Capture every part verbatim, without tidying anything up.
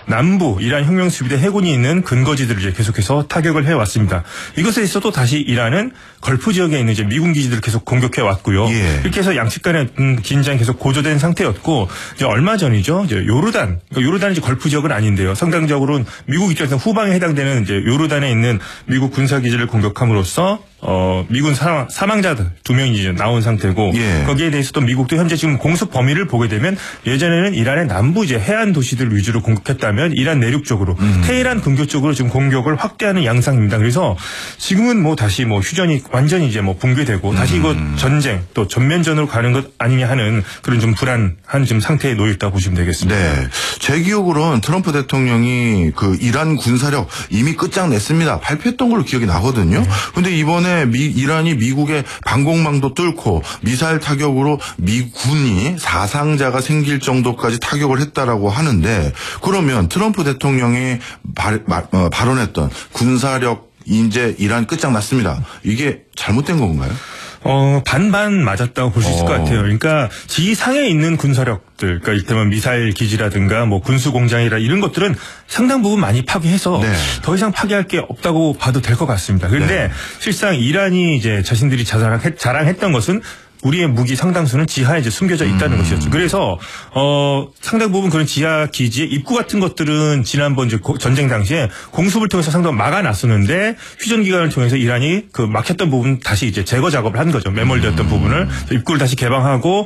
남부 이란 혁명수비대 해군이 있는 근거지들을 이제 계속해서 타격을 해왔습니다. 이것에 있어도 다시 이란은 걸프 지역에 있는 이제 미군 기지들을 계속 공격해 왔고요. 예. 이렇게 해서 양측 간의 긴장이 계속 고조된 상태였고 이제 얼마 전이죠. 이제 요르단, 그러니까 요르단은 이제 걸프 지역은 아닌데요. 상당적으로는 미국 입장에서 후방에 해당되는 이제 요르단에 있는 미국 군사 기지를 공격함으로써 어, 미군 사망, 사망자들 두 명이 이제 나온 상태고 예. 거기에 대해서도 미국도 현재 지금 공습 범위를 보게 되면 예전에는 이란의 남부 이제 해안 도시들 위주로 공격했다면 이란 내륙 쪽으로 음. 테헤란 근교 쪽으로 지금 공격을 확대하는 양상입니다. 그래서 지금은 뭐 다시 뭐 휴전이 완전히 이제 뭐 붕괴되고 다시 이거 음. 전쟁 또 전면전으로 가는 것 아니냐 하는 그런 좀 불안한 지금 상태에 놓여 있다고 보시면 되겠습니다. 네. 제 기억으로는 트럼프 대통령이 그 이란 군사력 이미 끝장냈습니다. 발표했던 걸로 기억이 나거든요. 그런데 네. 이번에 미, 이란이 미국의 방공망도 뚫고 미사일 타격으로 미군이 사상자가 생길 정도까지 타격을 했다라고 하는데 그러면 트럼프 대통령이 발, 말, 어, 발언했던 군사력 이제 이란 끝장났습니다. 이게 잘못된 건가요? 어, 반반 맞았다고 볼 수 있을 어. 것 같아요. 그러니까 지상에 있는 군사력들, 그러니까 이를테면 미사일 기지라든가 뭐 군수 공장이라 이런 것들은 상당 부분 많이 파괴해서 네. 더 이상 파괴할 게 없다고 봐도 될 것 같습니다. 그런데 네. 실상 이란이 이제 자신들이 자랑했, 자랑했던 것은 우리의 무기 상당수는 지하에 이제 숨겨져 있다는 음. 것이었죠. 그래서 어 상당 부분 그런 지하 기지의 입구 같은 것들은 지난번 이제 전쟁 당시에 공습을 통해서 상당히 막아놨었는데 휴전 기간을 통해서 이란이 그 막혔던 부분 다시 이제 제거 작업을 한 거죠. 매몰되었던 음. 부분을 입구를 다시 개방하고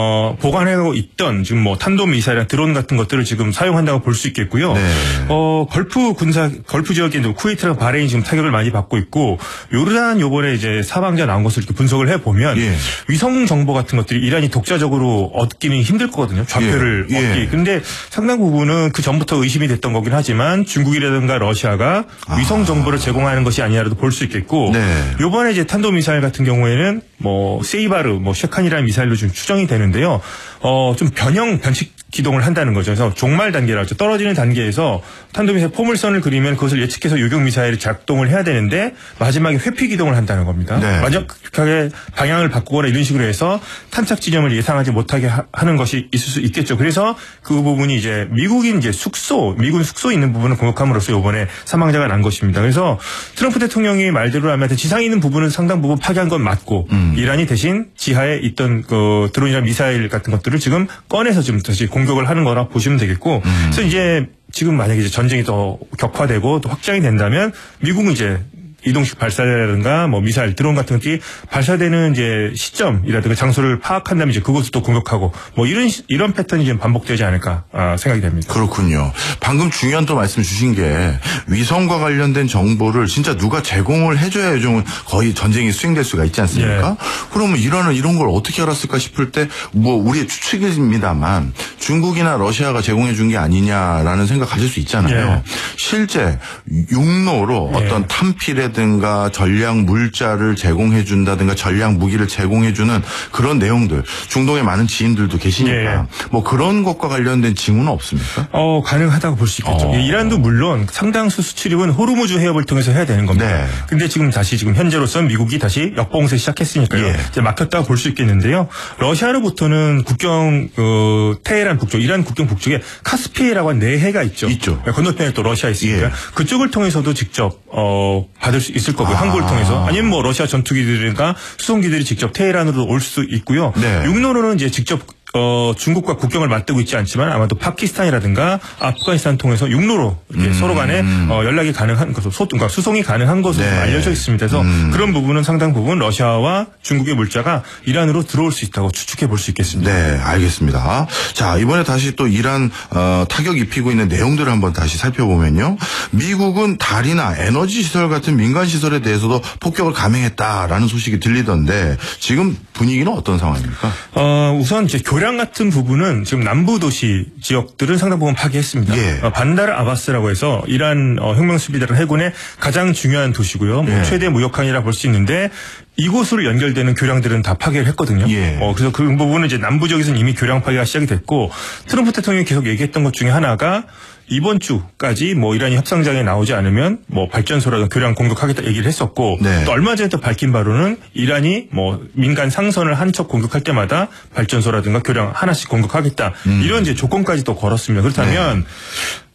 어 보관하고 있던 지금 뭐 탄도 미사일이나 드론 같은 것들을 지금 사용한다고 볼 수 있겠고요. 네. 어 걸프 군사 걸프 지역에 이제 쿠웨이트랑 바레인 지금 타격을 많이 받고 있고 요르단 요번에 이제 사망자 나온 것을 이렇게 분석을 해 보면. 예. 위성 정보 같은 것들이 이란이 독자적으로 얻기는 힘들 거거든요. 좌표를 예, 얻기. 그런데 예. 상당 부분은 그 전부터 의심이 됐던 거긴 하지만 중국이라든가 러시아가 아. 위성 정보를 제공하는 것이 아니라도 볼 수 있겠고 네. 이번에 이제 탄도 미사일 같은 경우에는 뭐 세이바르, 뭐 셰칸이라는 미사일로 좀 추정이 되는데요. 어, 좀 변형 변칙 기동을 한다는 거죠. 그래서 종말 단계라고 하죠. 떨어지는 단계에서 탄도미사일 포물선을 그리면 그것을 예측해서 요격 미사일이 작동을 해야 되는데 마지막에 회피 기동을 한다는 겁니다. 네. 마지막에 방향을 바꾸거나 이런 식으로 해서 탄착 지점을 예상하지 못하게 하, 하는 것이 있을 수 있겠죠. 그래서 그 부분이 이제 미국인 이제 숙소, 미군 숙소 있는 부분을 공격함으로써 이번에 사망자가 난 것입니다. 그래서 트럼프 대통령이 말대로 하면 지상에 있는 부분은 상당 부분 파괴한 건 맞고 음. 이란이 대신 지하에 있던 그 드론이나 미사일 같은 것들을 지금 꺼내서 지금 다시 공격을 하는 거라 보시면 되겠고, 음. 그래서 이제 지금 만약에 이제 전쟁이 더 격화되고 또 확장이 된다면 미국은 이제 이동식 발사라든가 뭐 미사일, 드론 같은 것들이 발사되는 이제 시점이라든가 장소를 파악한다면 이제 그것을 또 공격하고 뭐 이런 이런 패턴이 지금 반복되지 않을까 생각이 됩니다. 그렇군요. 방금 중요한 또 말씀 주신 게 위성과 관련된 정보를 진짜 누가 제공을 해줘야 요즘은 거의 전쟁이 수행될 수가 있지 않습니까? 예. 그러면 이란은 이런 걸 어떻게 알았을까 싶을 때 뭐 우리의 추측입니다만 중국이나 러시아가 제공해 준 게 아니냐라는 생각 가질 수 있잖아요. 예. 실제 육로로 예. 어떤 탄필에 든가 전략 물자를 제공해 준다든가 전략 무기를 제공해 주는 그런 내용들 중동에 많은 지인들도 계시니까 예. 뭐 그런 것과 관련된 징후는 없습니까? 어 가능하다고 볼 수 있겠죠. 어. 예, 이란도 물론 상당수 수출입은 호르무즈 해협을 통해서 해야 되는 겁니다. 네. 근데 지금 다시 지금 현재로서는 미국이 다시 역봉쇄 시작했으니까요. 예. 이제 막혔다고 볼 수 있겠는데요. 러시아로부터는 국경 어, 테헤란 북쪽, 이란 국경 북쪽에 카스피해라고 한 네 해가 있죠. 있죠. 건너편에 또 러시아 있으니까 예. 그쪽을 통해서도 직접 어, 받을 수 있을 거고요. 아. 항구를 통해서. 아니면 뭐 러시아 전투기들이나 수송기들이 직접 테헤란으로 올 수 있고요. 네. 육로로는 이제 직접 어, 중국과 국경을 맞대고 있지 않지만 아마도 파키스탄이라든가 아프가니스탄 통해서 육로로 이렇게 음. 서로 간에 어, 연락이 가능한 것으로 소, 그러니까 수송이 가능한 것으로 네. 알려져 있습니다. 그래서 음. 그런 부분은 상당 부분 러시아와 중국의 물자가 이란으로 들어올 수 있다고 추측해 볼 수 있겠습니다. 네, 알겠습니다. 자, 이번에 다시 또 이란 어, 타격 입히고 있는 내용들을 한번 다시 살펴보면요. 미국은 달이나 에너지 시설 같은 민간 시설에 대해서도 폭격을 감행했다라는 소식이 들리던데 지금 분위기는 어떤 상황입니까? 어, 우선 이제 교량 같은 부분은 지금 남부 도시 지역들은 상당 부분 파괴했습니다. 예. 어, 반다르 아바스라고 해서 이란 어, 혁명수비대 해군의 가장 중요한 도시고요. 뭐 예. 최대 무역항이라 볼 수 있는데 이곳으로 연결되는 교량들은 다 파괴를 했거든요. 예. 어, 그래서 그 부분은 이제 남부 지역에서는 이미 교량 파괴가 시작이 됐고 트럼프 대통령이 계속 얘기했던 것 중에 하나가 이번 주까지 뭐 이란이 협상장에 나오지 않으면 뭐 발전소라든가 교량 공격하겠다 얘기를 했었고 네. 또 얼마 전에 또 밝힌 바로는 이란이 뭐 민간 상선을 한 척 공격할 때마다 발전소라든가 교량 하나씩 공격하겠다 음. 이런 이제 조건까지 또 걸었습니다. 그렇다면 네.